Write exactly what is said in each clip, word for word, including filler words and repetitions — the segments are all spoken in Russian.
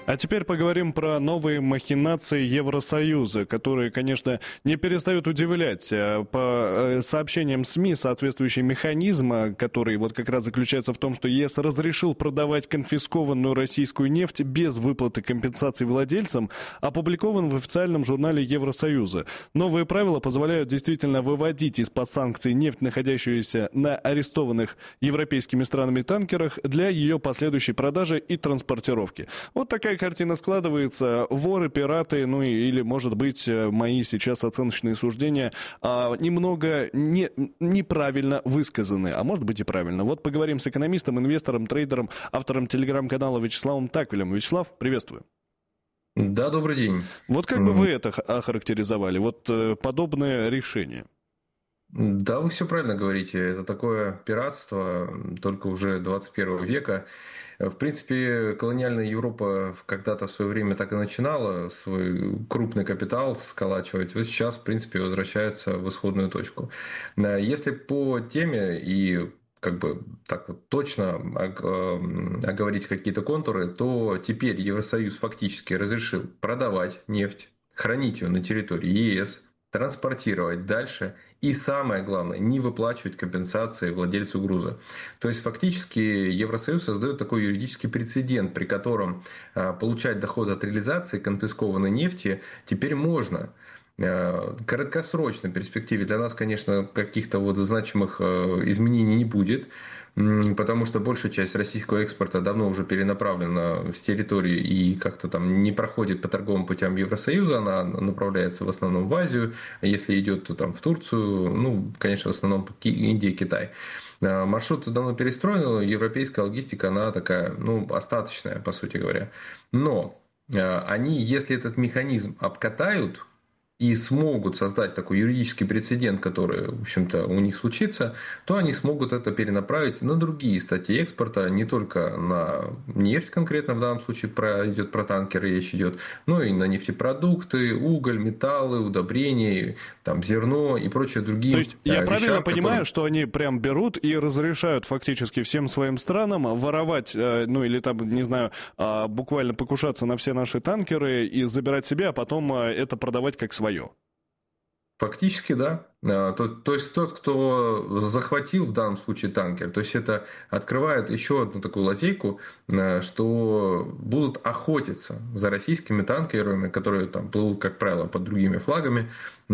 А теперь поговорим про новые махинации Евросоюза, которые, конечно, не перестают удивлять. По сообщениям СМИ, соответствующий механизм, который вот как раз заключается в том, что ЕС разрешил продавать конфискованную российскую нефть без выплаты компенсаций владельцам, опубликован в официальном журнале Евросоюза. Новые правила позволяют действительно выводить из-под санкций нефть, находящуюся на арестованных европейскими странами танкерах, для ее последующей продажи и транспортировки. Вот такая картина складывается. Воры, пираты, ну или, может быть, мои сейчас оценочные суждения а, немного не, неправильно высказаны, а может быть и правильно. Вот поговорим с экономистом, инвестором, трейдером, автором телеграм-канала Вячеславом Таквилем. Вячеслав, приветствую. Да, добрый день. Вот как бы вы это охарактеризовали, вот подобное решение? Да, вы все правильно говорите. Это такое пиратство, только уже двадцать первого века. В принципе, колониальная Европа когда-то в свое время так и начинала свой крупный капитал сколачивать. Вот сейчас, в принципе, возвращается в исходную точку. Если по теме и как бы так вот точно оговорить какие-то контуры, то теперь Евросоюз фактически разрешил продавать нефть, хранить ее на территории ЕС, транспортировать дальше и, самое главное, не выплачивать компенсации владельцу груза. То есть, фактически, Евросоюз создает такой юридический прецедент, при котором получать доход от реализации конфискованной нефти теперь можно. В краткосрочной перспективе для нас, конечно, каких-то вот значимых изменений не будет, потому что большая часть российского экспорта давно уже перенаправлена с территории и как-то там не проходит по торговым путям Евросоюза, она направляется в основном в Азию, а если идет, то там в Турцию, ну, конечно, в основном Индия, Китай. Маршрут давно перестроен, европейская логистика, она такая, ну, остаточная, по сути говоря. Но они, если этот механизм обкатают и смогут создать такой юридический прецедент, который, в общем-то, у них случится, то они смогут это перенаправить на другие статьи экспорта, не только на нефть конкретно, в данном случае про, идет про танкеры речь идет, но и на нефтепродукты, уголь, металлы, удобрения, там, зерно и прочие другие. То есть да, я вещах, правильно понимаю, которые... что они прям берут и разрешают фактически всем своим странам воровать, ну или там, не знаю, буквально покушаться на все наши танкеры и забирать себе, а потом это продавать как свои? Фактически, да. То, то есть тот, кто захватил в данном случае танкер, то есть это открывает еще одну такую лазейку, что будут охотиться за российскими танкерами, которые там плывут, как правило, под другими флагами.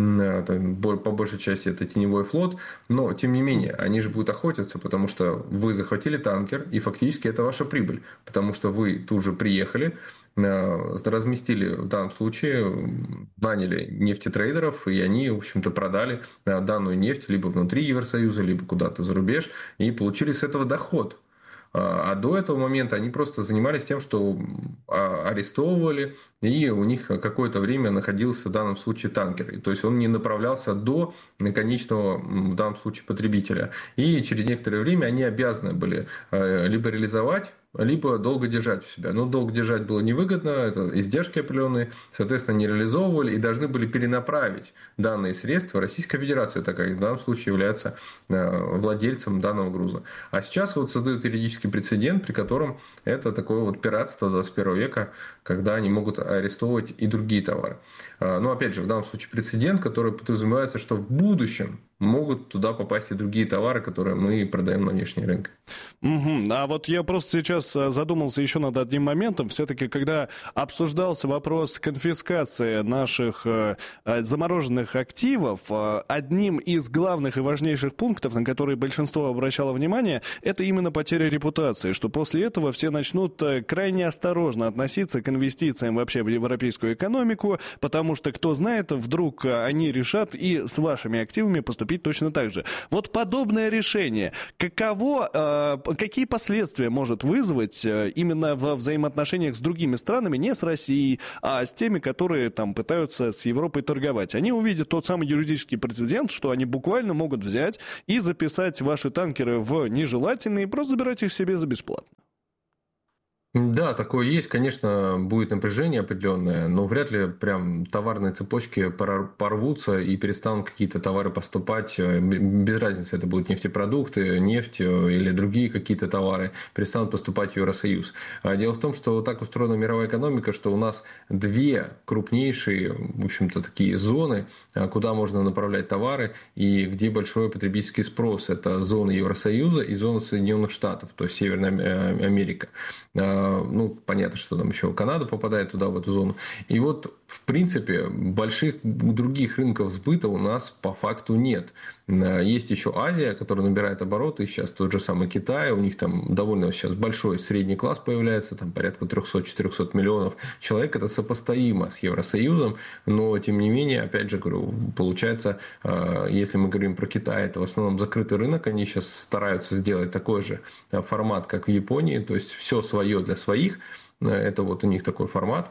По большей части это теневой флот, но тем не менее они же будут охотиться, потому что вы захватили танкер, и фактически это ваша прибыль, потому что вы тут же приехали, разместили в данном случае, наняли нефтетрейдеров, и они, в общем-то, продали данную нефть либо внутри Евросоюза, либо куда-то за рубеж, и получили с этого доход. А до этого момента они просто занимались тем, что арестовывали, и у них какое-то время находился в данном случае танкер. То есть он не направлялся до конечного, в данном случае, потребителя. И через некоторое время они обязаны были либо реализовать, либо долго держать у себя. Но долго держать было невыгодно, это издержки определенные, соответственно, не реализовывали и должны были перенаправить данные средства. Российская Федерация такая в данном случае является владельцем данного груза. А сейчас вот создают юридический прецедент, при котором это такое вот пиратство двадцать первого века, когда они могут арестовывать и другие товары. Но опять же, в данном случае прецедент, который подразумевается, что в будущем могут туда попасть и другие товары, которые мы продаем на внешний рынок. Угу. А вот я просто сейчас задумался еще над одним моментом. Все-таки, когда обсуждался вопрос конфискации наших э, замороженных активов, э, одним из главных и важнейших пунктов, на которые большинство обращало внимание, это именно потеря репутации, что после этого все начнут крайне осторожно относиться к инвестициям вообще в европейскую экономику, потому что, кто знает, вдруг они решат и с вашими активами поступить точно так же. Вот подобное решение, каково, э, какие последствия может вызвать э, именно во взаимоотношениях с другими странами, не с Россией, а с теми, которые там пытаются с Европой торговать? Они увидят тот самый юридический прецедент, что они буквально могут взять и записать ваши танкеры в нежелательные и просто забирать их себе за бесплатно. Да, такое есть. Конечно, будет напряжение определенное, но вряд ли прям товарные цепочки порвутся и перестанут какие-то товары поступать. Без разницы, это будут нефтепродукты, нефть или другие какие-то товары, перестанут поступать в Евросоюз. Дело в том, что так устроена мировая экономика, что у нас две крупнейшие, в общем-то, такие зоны, куда можно направлять товары и где большой потребительский спрос. Это зона Евросоюза и зона Соединенных Штатов, то есть Северная Америка. Ну, понятно, что там еще Канада попадает туда, в эту зону. И вот, в принципе, больших других рынков сбыта у нас по факту нет. Есть еще Азия, которая набирает обороты, сейчас тот же самый Китай, у них там довольно сейчас большой средний класс появляется, там порядка триста-четыреста миллионов человек, это сопоставимо с Евросоюзом, но тем не менее, опять же говорю, получается, если мы говорим про Китай, это в основном закрытый рынок, они сейчас стараются сделать такой же формат, как в Японии, то есть все свое для своих. Это вот у них такой формат.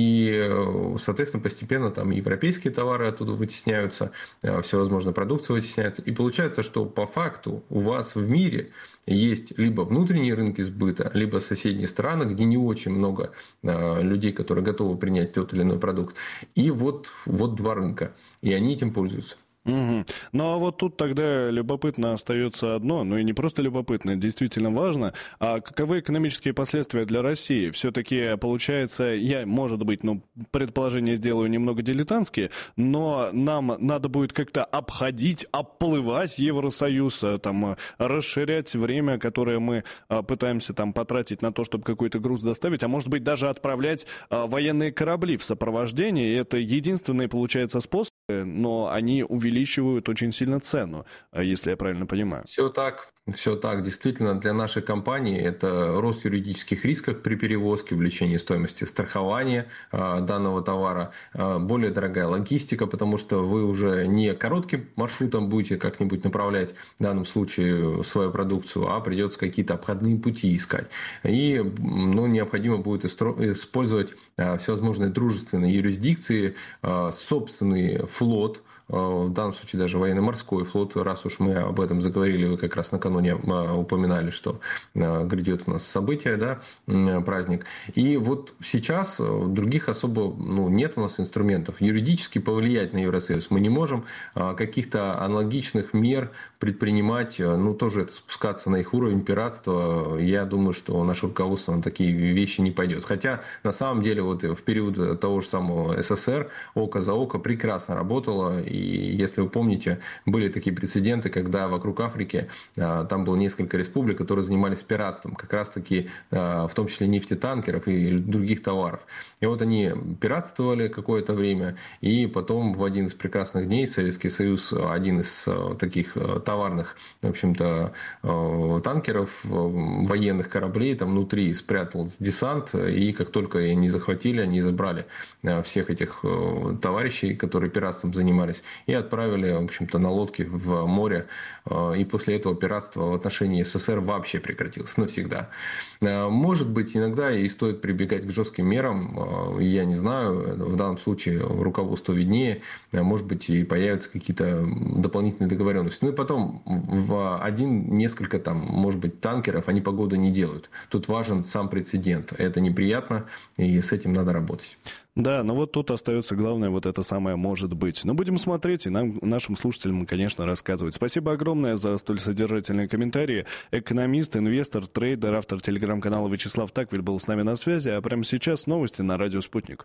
И, соответственно, постепенно там европейские товары оттуда вытесняются, всевозможные продукции вытесняются. И получается, что по факту у вас в мире есть либо внутренние рынки сбыта, либо соседние страны, где не очень много людей, которые готовы принять тот или иной продукт. И вот, вот два рынка. И они этим пользуются. Угу. Ну а вот тут тогда любопытно остается одно, ну и не просто любопытно, действительно важно, а каковы экономические последствия для России? Все-таки получается, я, может быть, ну, предположение сделаю немного дилетантские, но нам надо будет как-то обходить, обплывать Евросоюз, там, расширять время, которое мы пытаемся там потратить на то, чтобы какой-то груз доставить, а может быть даже отправлять военные корабли в сопровождение. Это единственный, получается, способ, но они увеличивают очень сильно цену, если я правильно понимаю. Все так. Все так. Действительно, для нашей компании это рост юридических рисков при перевозке, увеличение стоимости страхования э, данного товара, э, более дорогая логистика, потому что вы уже не коротким маршрутом будете как-нибудь направлять в данном случае свою продукцию, а придется какие-то обходные пути искать. И ну, необходимо будет использовать э, всевозможные дружественные юрисдикции, э, собственный флот, в данном случае даже военно-морской флот, раз уж мы об этом заговорили, вы как раз накануне упоминали, что грядет у нас событие, да, праздник. И вот сейчас других особо ну, нет у нас инструментов. Юридически повлиять на Евросоюз мы не можем. Каких-то аналогичных мер предпринимать, ну тоже это спускаться на их уровень пиратства, я думаю, что наше руководство на такие вещи не пойдет. Хотя на самом деле вот в период того же самого СССР око за око прекрасно работало. И если вы помните, были такие прецеденты, когда вокруг Африки там было несколько республик, которые занимались пиратством, как раз таки в том числе нефтетанкеров и других товаров. И вот они пиратствовали какое-то время, и потом в один из прекрасных дней Советский Союз, один из таких товарных, в общем-то, танкеров, военных кораблей, там внутри спрятал десант, и как только они захватили, они забрали всех этих товарищей, которые пиратством занимались, и отправили, в общем-то, на лодке в море. И после этого пиратство в отношении СССР вообще прекратилось навсегда. Может быть, иногда и стоит прибегать к жестким мерам. Я не знаю, в данном случае руководство виднее. Может быть, и появятся какие-то дополнительные договоренности. Ну и потом, в один, несколько там, может быть, танкеров, они погоду не делают. Тут важен сам прецедент. Это неприятно, и с этим надо работать. Да, но вот тут остается главное вот это самое «может быть». Но будем смотреть и нам, нашим слушателям, конечно, рассказывать. Спасибо огромное за столь содержательные комментарии. Экономист, инвестор, трейдер, автор телеграм-канала Вячеслав Таквиль был с нами на связи. А прямо сейчас новости на радио «Спутник».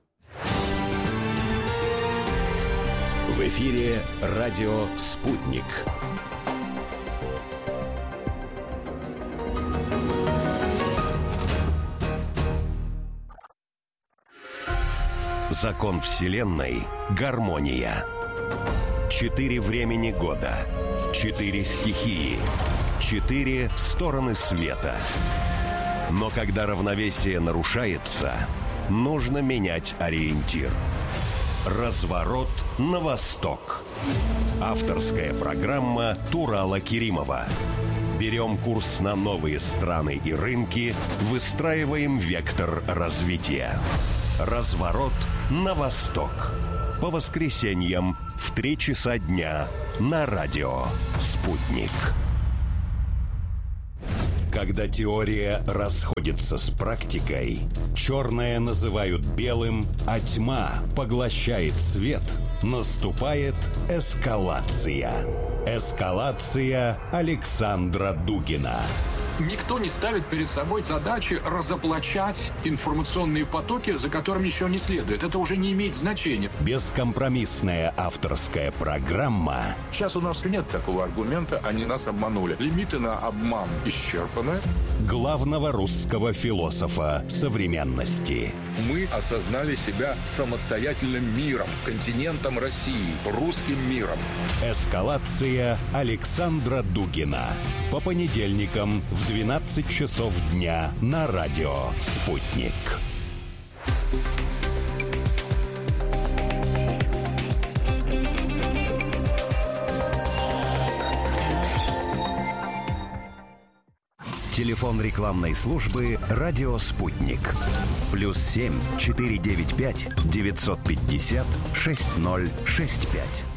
В эфире радио «Спутник». Закон Вселенной – гармония. Четыре времени года, четыре стихии, четыре стороны света. Но когда равновесие нарушается, нужно менять ориентир. Разворот на восток. Авторская программа Турала Керимова. Берем курс на новые страны и рынки, выстраиваем вектор развития. Разворот на восток. По воскресеньям в три часа дня на радио «Спутник». Когда теория расходится с практикой, черное называют белым, а тьма поглощает свет, наступает эскалация. Эскалация Александра Дугина. Никто не ставит перед собой задачи разоблачать информационные потоки, за которыми еще не следует. Это уже не имеет значения. Бескомпромиссная авторская программа. Сейчас у нас нет такого аргумента, они нас обманули. Лимиты на обман исчерпаны. Главного русского философа современности. Мы осознали себя самостоятельным миром, континентом России, русским миром. Эскалация Александра Дугина. По понедельникам в двенадцать часов дня на радио «Спутник». Телефон рекламной службы «Радио Спутник». Плюс семь четыре девять пять девятьсот пятьдесят шесть ноль шесть пять.